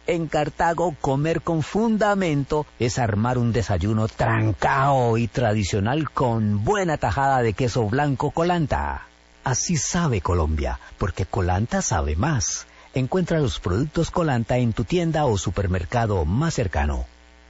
En Cartago, comer con fundamento es armar un desayuno trancao y tradicional con buena tajada de queso blanco Colanta. Así sabe Colombia, porque Colanta sabe más. Encuentra los productos Colanta en tu tienda o supermercado más cercano.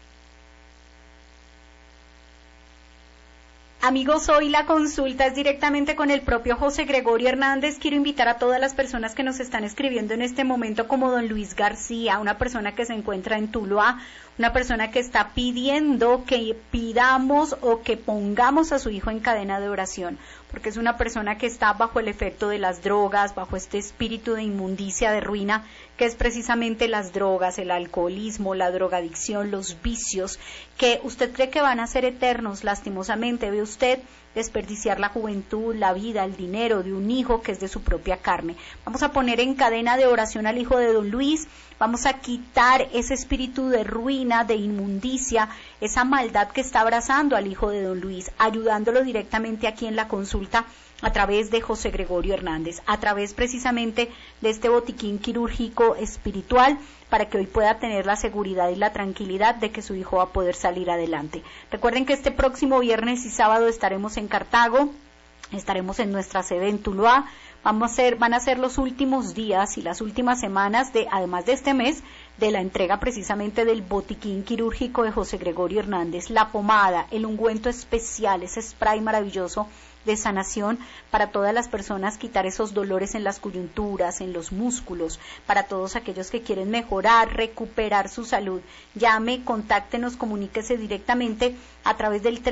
Amigos, hoy la consulta es directamente con el propio José Gregorio Hernández. Quiero invitar a todas las personas que nos están escribiendo en este momento, como don Luis García, una persona que se encuentra en Tuluá, una persona que está pidiendo que pidamos o que pongamos a su hijo en cadena de oración, porque es una persona que está bajo el efecto de las drogas, bajo este espíritu de inmundicia, de ruina, que es precisamente las drogas, el alcoholismo, la drogadicción, los vicios, que usted cree que van a ser eternos. Lastimosamente ve usted desperdiciar la juventud, la vida, el dinero de un hijo que es de su propia carne. Vamos a poner en cadena de oración al hijo de don Luis, vamos a quitar ese espíritu de ruina, de inmundicia, esa maldad que está abrazando al hijo de don Luis, ayudándolo directamente aquí en la consulta a través de José Gregorio Hernández, a través precisamente de este botiquín quirúrgico espiritual, para que hoy pueda tener la seguridad y la tranquilidad de que su hijo va a poder salir adelante. Recuerden que este próximo viernes y sábado estaremos en Cartago, estaremos en nuestra sede en Tuluá. Van a ser los últimos días y las últimas semanas, además de este mes, de la entrega precisamente del botiquín quirúrgico de José Gregorio Hernández, la pomada, el ungüento especial, ese spray maravilloso de sanación para todas las personas, quitar esos dolores en las coyunturas, en los músculos, para todos aquellos que quieren mejorar, recuperar su salud. Llame, contáctenos, comuníquese directamente a través del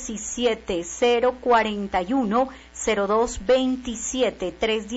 317-041-0227,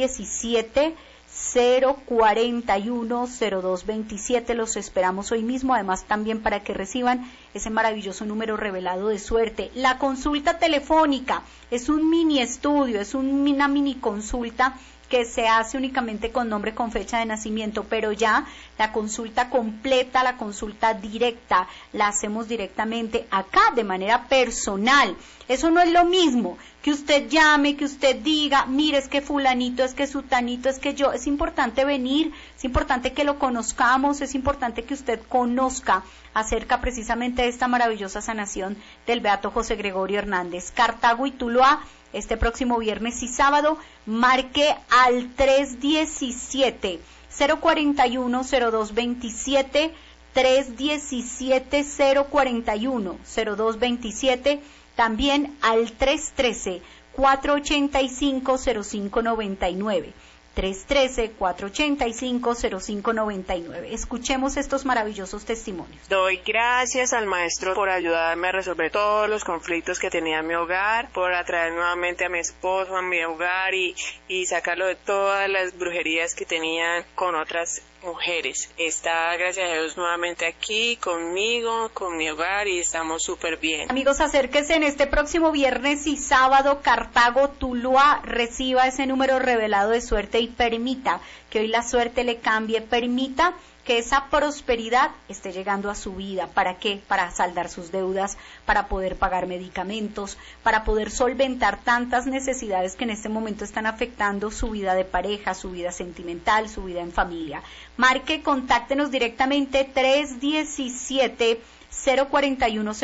317-041-0227. Los esperamos hoy mismo, además también para que reciban ese maravilloso número revelado de suerte. La consulta telefónica es un mini estudio, es una mini consulta que se hace únicamente con nombre, con fecha de nacimiento, pero ya la consulta completa, la consulta directa, la hacemos directamente acá de manera personal. Eso no es lo mismo que usted llame, que usted diga, mire, es que fulanito, es que sutanito, es que yo. Es importante venir, es importante que lo conozcamos, es importante que usted conozca acerca precisamente de esta maravillosa sanación del beato José Gregorio Hernández. Cartago y Tuluá, este próximo viernes y sábado, marque al 317-041-0227, 317-041-0227, también al 313-485-0599, 313-485-0599. Escuchemos estos maravillosos testimonios. Doy gracias al maestro por ayudarme a resolver todos los conflictos que tenía en mi hogar, por atraer nuevamente a mi esposo a mi hogar y sacarlo de todas las brujerías que tenía con otras mujeres. Está, gracias a Dios, nuevamente aquí conmigo, con mi hogar, y estamos súper bien. Amigos, acérquense en este próximo viernes y sábado, Cartago, Tuluá, reciba ese número revelado de suerte y permita que hoy la suerte le cambie, permita que esa prosperidad esté llegando a su vida. ¿Para qué? Para saldar sus deudas, para poder pagar medicamentos, para poder solventar tantas necesidades que en este momento están afectando su vida de pareja, su vida sentimental, su vida en familia. Marque, contáctenos directamente 317-041